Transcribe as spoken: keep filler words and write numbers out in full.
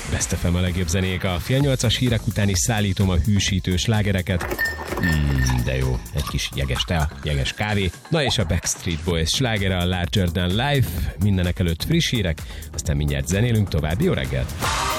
Best ef em a legjobb zenék, a fél nyolcas hírek után is szállítom a hűsítő slágereket. Mm, de jó, egy kis jeges tea, jeges kávé. Na és a Backstreet Boys slágere, a Larger Than Life, mindenek előtt friss hírek, aztán mindjárt zenélünk tovább. Jó reggelt!